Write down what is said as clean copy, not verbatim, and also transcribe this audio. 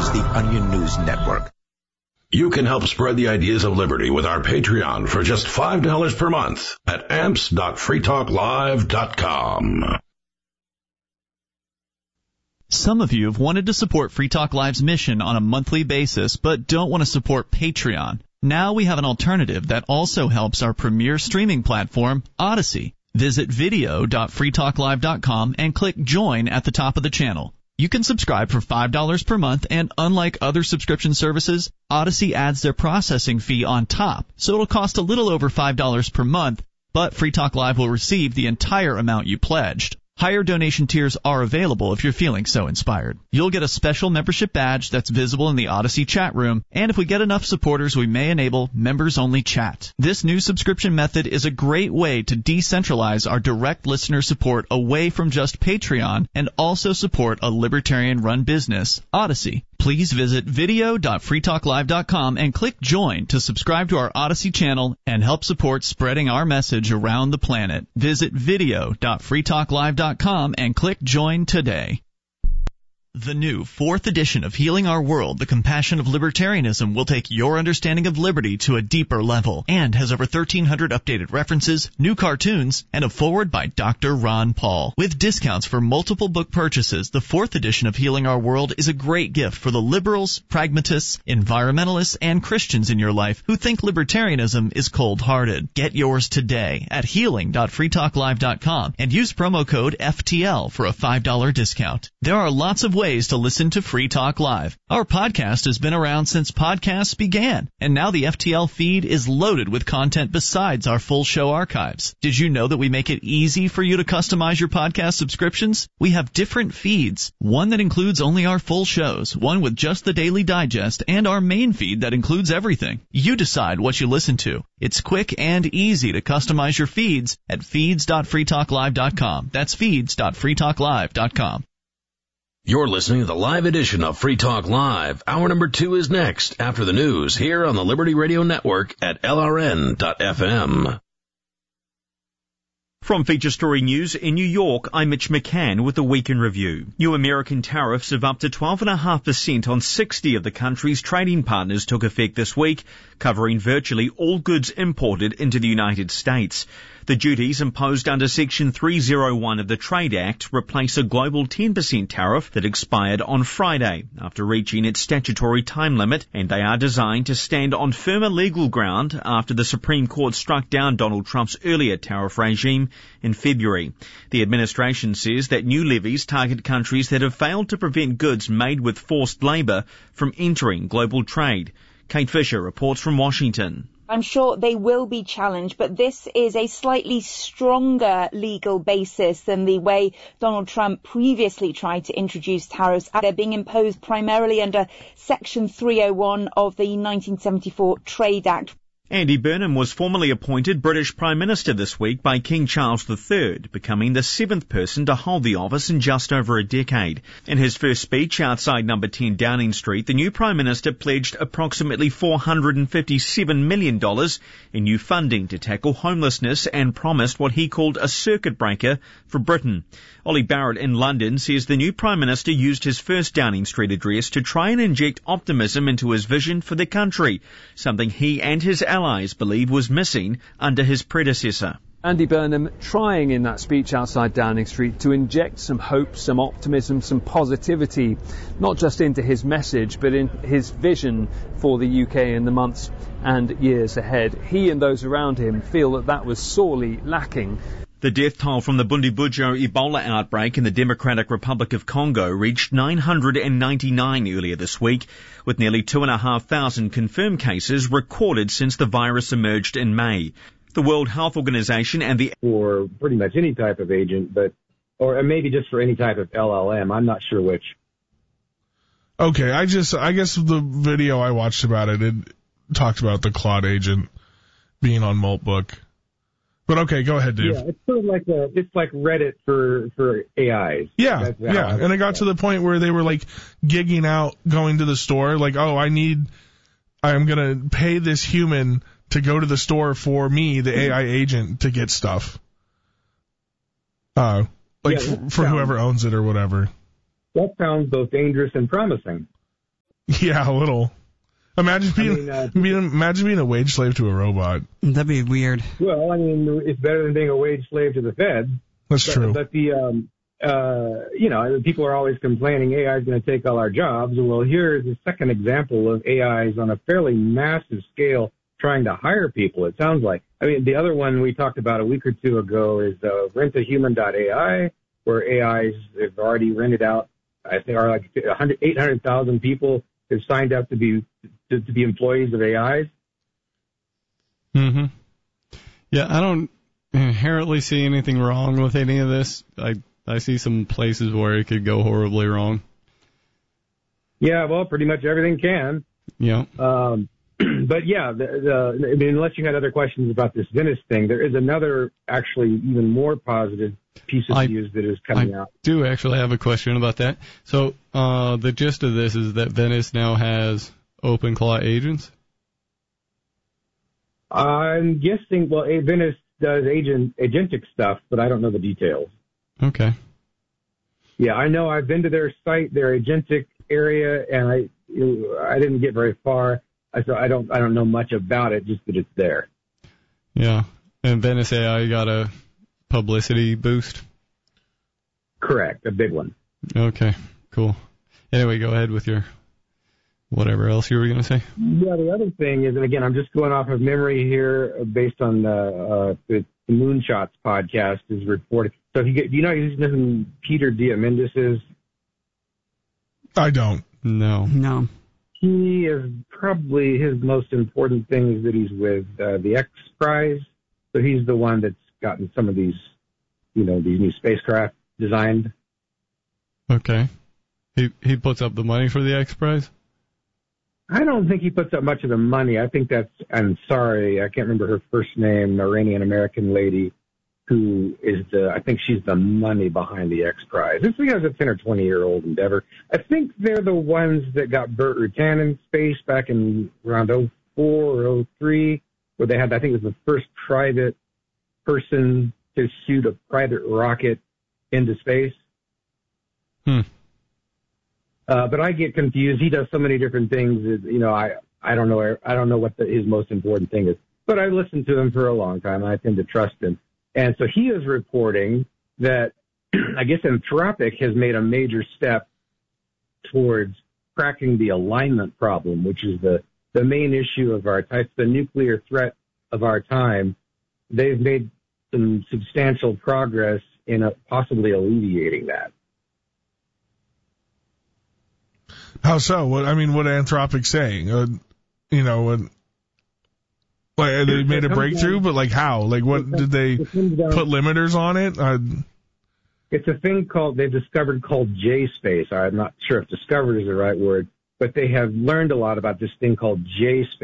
is the Onion News Network. You can help spread the ideas of liberty with our Patreon for just $5 per month at amps.freetalklive.com. Some of you have wanted to support Free Talk Live's mission on a monthly basis, but don't want to support Patreon. Now we have an alternative that also helps our premier streaming platform, Odyssey. Visit video.freetalklive.com and click Join at the top of the channel. You can subscribe for $5 per month, and unlike other subscription services, Odyssey adds their processing fee on top, so it'll cost a little over $5 per month, but Free Talk Live will receive the entire amount you pledged. Higher donation tiers are available if you're feeling so inspired. You'll get a special membership badge that's visible in the Odyssey chat room, and if we get enough supporters, we may enable members-only chat. This new subscription method is a great way to decentralize our direct listener support away from just Patreon and also support a libertarian-run business, Odyssey. Please visit video.freetalklive.com and click Join to subscribe to our Odyssey channel and help support spreading our message around the planet. Visit video.freetalklive.com and click Join today. The new 4th edition of Healing Our World, The Compassion of Libertarianism, will take your understanding of liberty to a deeper level and has over 1,300 updated references, new cartoons, and a foreword by Dr. Ron Paul. With discounts for multiple book purchases, the 4th edition of Healing Our World is a great gift for the liberals, pragmatists, environmentalists, and Christians in your life who think libertarianism is cold-hearted. Get yours today at healing.freetalklive.com and use promo code FTL for a $5 discount. There are lots of ways to listen to Free Talk Live. Our podcast has been around since podcasts began, and now the FTL feed is loaded with content besides our full show archives. Did you know that we make it easy for you to customize your podcast subscriptions? We have different feeds, one that includes only our full shows, one with just the Daily Digest, and our main feed that includes everything. You decide what you listen to. It's quick and easy to customize your feeds at feeds.freetalklive.com. That's feeds.freetalklive.com. You're listening to the live edition of Free Talk Live. Hour number 2 is next after the news here on the Liberty Radio Network at LRN.FM. From Feature Story News in New York, I'm Mitch McCann with the Week in Review. New American tariffs of up to 12.5% on 60 of the country's trading partners took effect this week, covering virtually all goods imported into the United States. The duties imposed under Section 301 of the Trade Act replace a global 10% tariff that expired on Friday after reaching its statutory time limit, and they are designed to stand on firmer legal ground after the Supreme Court struck down Donald Trump's earlier tariff regime in February. The administration says that new levies target countries that have failed to prevent goods made with forced labor from entering global trade. Kate Fisher reports from Washington. I'm sure they will be challenged, but this is a slightly stronger legal basis than the way Donald Trump previously tried to introduce tariffs. They're being imposed primarily under Section 301 of the 1974 Trade Act. Andy Burnham was formally appointed British Prime Minister this week by King Charles III, becoming the 7th person to hold the office in just over a decade. In his first speech outside number 10 Downing Street, the new Prime Minister pledged approximately $457 million in new funding to tackle homelessness and promised what he called a circuit breaker for Britain. Ollie Barrett in London says the new Prime Minister used his first Downing Street address to try and inject optimism into his vision for the country, something he and his allies believe was missing under his predecessor. Andy Burnham trying in that speech outside Downing Street to inject some hope, some optimism, some positivity, not just into his message, but in his vision for the UK in the months and years ahead. He and those around him feel that was sorely lacking. The death toll from the Bundibugyo Ebola outbreak in the Democratic Republic of Congo reached 999 earlier this week, with nearly 2,500 confirmed cases recorded since the virus emerged in May. The World Health Organization and the... For pretty much any type of agent, or maybe just for any type of LLM, I'm not sure which. Okay, I guess the video I watched about it talked about the Claude agent being on Maltbook. But okay, go ahead, Dave. Yeah, it's sort of like it's like Reddit for AIs. Yeah, and it got to the point where they were like gigging out, going to the store, like, oh, I'm gonna pay this human to go to the store for me, the AI agent, to get stuff. For whoever owns it or whatever. That sounds both dangerous and promising. Yeah, a little. Imagine being a wage slave to a robot. That'd be weird. Well, I mean, it's better than being a wage slave to the Fed. That's true. But people are always complaining AI is going to take all our jobs. Well, here's a second example of AIs on a fairly massive scale trying to hire people, it sounds like. I mean, the other one we talked about a week or two ago is rentahuman.ai, where AIs have already rented out, I think, are like 800,000 people have signed up to be employees of AIs. Mm-hmm. Yeah, I don't inherently see anything wrong with any of this. I see some places where it could go horribly wrong. Yeah, well, pretty much everything can. Yeah. But yeah, I mean, unless you had other questions about this Venice thing, there is another actually even more positive piece of news that is coming out. I do actually have a question about that. So the gist of this is that Venice now has OpenClaw agents? I'm guessing, well, Venice does agentic stuff, but I don't know the details. Okay. Yeah, I know I've been to their site, their agentic area, and I didn't get very far. So I don't know much about it, just that it's there. Yeah. And Venice AI got a publicity boost? Correct, a big one. Okay, cool. Anyway, go ahead with your whatever else you were going to say. Yeah, the other thing is, and again, I'm just going off of memory here based on the Moonshots podcast is reported. So if you know who Peter Diamandis is? I don't. No. He is probably, his most important thing is that he's with the X Prize. So he's the one that's gotten some of these, these new spacecraft designed. Okay. He puts up the money for the X Prize? I don't think he puts up much of the money. I think I'm sorry, I can't remember her first name, Iranian-American lady who is I think she's the money behind the X Prize. It's because it's a 10 or 20-year-old endeavor. I think they're the ones that got Burt Rutan in space back in around 2004 or 2003, where they had, I think it was the first private person to shoot a private rocket into space. But I get confused. He does so many different things. I don't know what his most important thing is. But I listened to him for a long time, and I tend to trust him. And so he is reporting that, I guess, Anthropic has made a major step towards cracking the alignment problem, which is the main issue of our time, the nuclear threat of our time. They've made some substantial progress in possibly alleviating that. How so? What Anthropic saying? Like they made a breakthrough, but like how? Like what did they put limiters on it? It's a thing they've discovered called J-space. I'm not sure if discovered is the right word, but they have learned a lot about this thing called J-space.